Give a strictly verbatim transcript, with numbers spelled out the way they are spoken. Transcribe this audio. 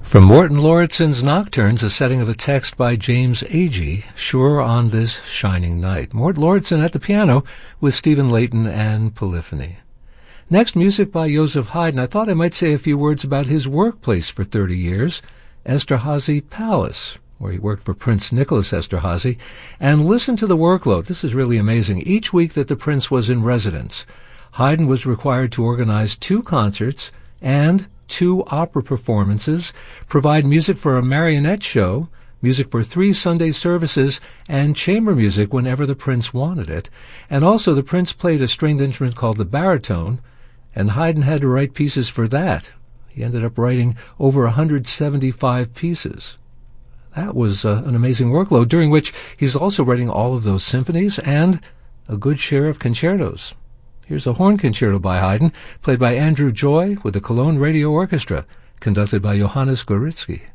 From Morton Lauritsen's Nocturnes, a setting of a text by James Agee, Sure on This Shining Night. Mort Lauritsen at the piano with Stephen Layton and Polyphony. Next, music by Joseph Haydn. I thought I might say a few words about his workplace for thirty years, Esterhazy Palace, where he worked for Prince Nicholas Esterhazy, and listen to the workload. This is really amazing. Each week that the prince was in residence, Haydn was required to organize two concerts and two opera performances, provide music for a marionette show, music for three Sunday services, and chamber music whenever the prince wanted it. And also the prince played a stringed instrument called the baritone, and Haydn had to write pieces for that. He ended up writing over one hundred seventy-five pieces. That was uh, an amazing workload, during which he's also writing all of those symphonies and a good share of concertos. Here's a horn concerto by Haydn, played by Andrew Joy with the Cologne Radio Orchestra, conducted by Johannes Gorizki.